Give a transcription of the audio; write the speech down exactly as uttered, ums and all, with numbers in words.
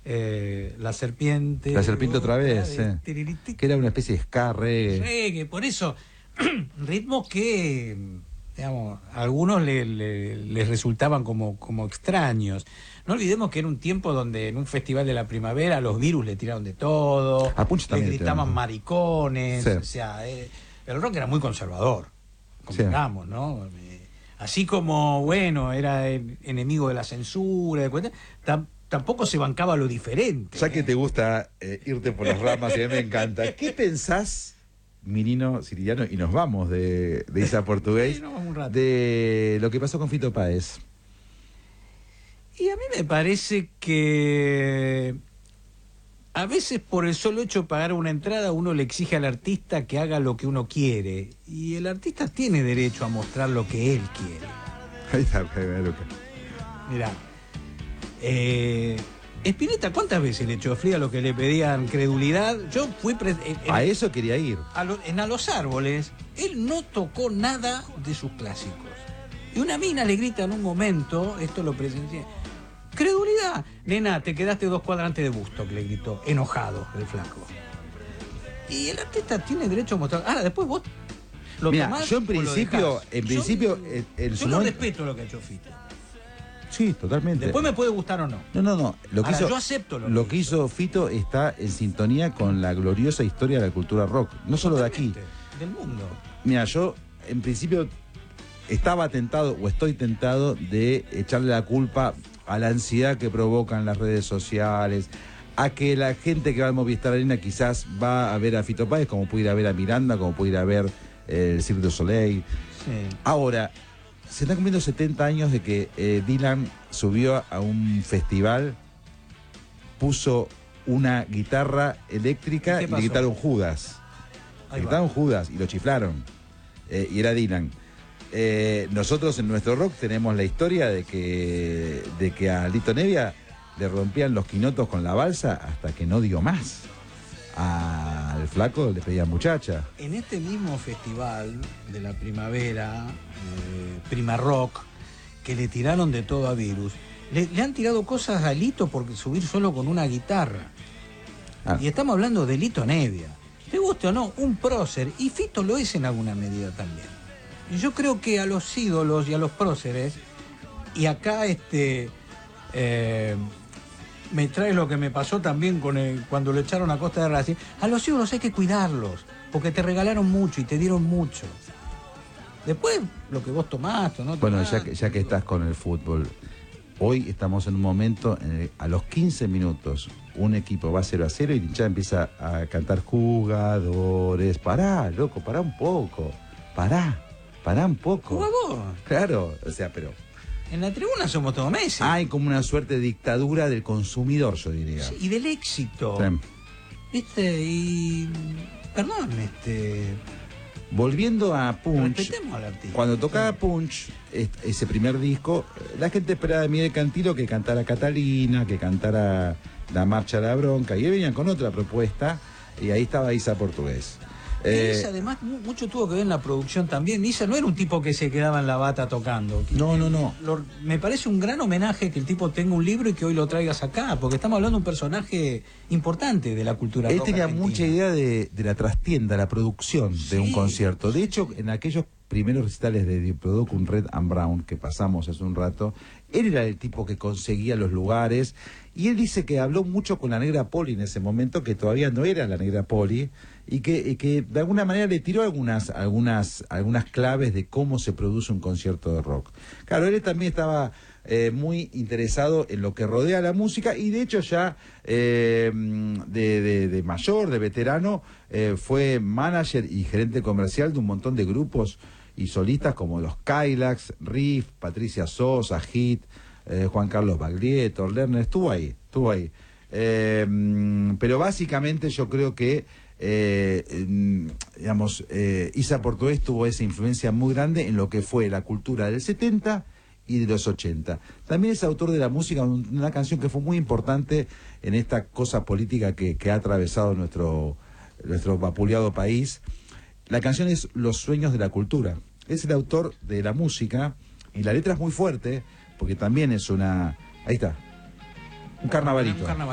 eh, La Serpiente. La Serpiente otra vez, de, eh. de, que era una especie de ska, reggae. Reggae, por eso, ritmos que, digamos, a algunos les le, le resultaban como, como extraños. No olvidemos que era un tiempo donde en un festival de la primavera los Virus le tiraron de todo, A Punch le también gritaban tiraron. maricones, Sí. o sea, eh, el rock era muy conservador, convengamos, sí. ¿no? Así como, bueno, era el enemigo de la censura, de tam, tampoco se bancaba lo diferente. Ya ¿eh? que te gusta eh, irte por las ramas y a mí me encanta, ¿qué pensás, Mirino Siciliano, y nos vamos de, de Isa Portugués, sí, un rato. de lo que pasó con Fito Páez? Y a mí me parece que a veces por el solo hecho de pagar una entrada uno le exige al artista que haga lo que uno quiere. Y el artista tiene derecho a mostrar lo que él quiere. Ahí está, Luca. Mirá, eh, Spinetta, ¿cuántas veces le echó fría a lo que le pedían credulidad? Yo fui... Pre en, a eso quería ir. A lo, en A los Árboles, él no tocó nada de sus clásicos. Y una mina le grita en un momento, esto lo presencié, credulidad. Nena, te quedaste dos cuadrantes de Busto, que le gritó, enojado el flaco. Y el artista tiene derecho a mostrar. Ahora, después vos lo Mira, tomás yo en principio, en yo, principio, en, en yo su no momento... respeto lo que ha hecho Fito. Sí, totalmente. Después me puede gustar o no. No, no, no. Lo que Ahora, hizo, yo acepto lo, lo que, que hizo. hizo Fito está en sintonía con la gloriosa historia de la cultura rock. No solo de aquí. Del mundo. Mira, yo en principio estaba tentado o estoy tentado de echarle la culpa a la ansiedad que provocan las redes sociales, a que la gente que va al Movistar Arena quizás va a ver a Fito Páez como puede ir a ver a Miranda, como puede ir a ver eh, el Cirque du Soleil. Sí. Ahora, se están cumpliendo setenta años de que eh, Dylan subió a un festival, puso una guitarra eléctrica y, y le quitaron Judas. Ahí le quitaron Judas y lo chiflaron. Eh, y era Dylan. Eh, nosotros en nuestro rock tenemos la historia de que, de que a Lito Nevia le rompían los quinotos con la balsa hasta que no dio más. Al flaco le pedían muchacha. En este mismo festival de la primavera, eh, Prima Rock, que le tiraron de todo a Virus, le, le han tirado cosas a Lito por subir solo con una guitarra. Ah. Y estamos hablando de Lito Nevia. Te guste o no, un prócer, y Fito lo es en alguna medida también. Y yo creo que a los ídolos y a los próceres, y acá este... Eh, me trae lo que me pasó también con el, cuando lo echaron a Costa de Racing. A los ídolos hay que cuidarlos, porque te regalaron mucho y te dieron mucho. Después, lo que vos tomaste, ¿no? Bueno, ya que, ya que estás con el fútbol, hoy estamos en un momento, en el, a los quince minutos, un equipo va cero a cero y ya empieza a cantar jugadores. Pará, loco, pará un poco. Pará, pará un poco. ¿Jugador? Claro, o sea, pero... En la tribuna somos todos Messi. Hay como una suerte de dictadura del consumidor, yo diría. Sí, y del éxito. Sí. ¿Viste? Y... Perdón, este... Volviendo a Punch, respetemos al artista. Cuando tocaba sí. Punch, ese primer disco, la gente esperaba de Miguel Cantilo que cantara Catalina, que cantara La Marcha de la Bronca, y él venía con otra propuesta, y ahí estaba Isa Portugués. Eh, Isa además mucho tuvo que ver en la producción también. Isa no era un tipo que se quedaba en la bata tocando. No, no, no. Lo, me parece un gran homenaje que el tipo tenga un libro y que hoy lo traigas acá, porque estamos hablando de un personaje importante de la cultura Él rock tenía argentina. mucha idea de, de la trastienda, la producción sí, de un concierto. De hecho, en aquellos primeros recitales de Diplodocus Red and Brown que pasamos hace un rato, él era el tipo que conseguía los lugares, y él dice que habló mucho con la Negra Poli en ese momento, que todavía no era la Negra Poli, y que, y que de alguna manera le tiró algunas, algunas, algunas claves de cómo se produce un concierto de rock. Claro, él también estaba eh, muy interesado en lo que rodea la música, y de hecho ya eh, de, de, de mayor, de veterano, eh, fue manager y gerente comercial de un montón de grupos y solistas como los Kylax, Riff, Patricia Sosa, Hit, eh, Juan Carlos Baglietto, Lerner, estuvo ahí, estuvo ahí. Eh, pero básicamente yo creo que eh, eh, digamos, eh, Isa Portugués tuvo esa influencia muy grande en lo que fue la cultura del setenta y de los ochenta. También es autor de la música, una canción que fue muy importante en esta cosa política que, que ha atravesado nuestro, nuestro vapuleado país. La canción es Los Sueños de la Cultura. Es el autor de la música, y la letra es muy fuerte, porque también es una... Ahí está, un carnavalito. Un carnaval.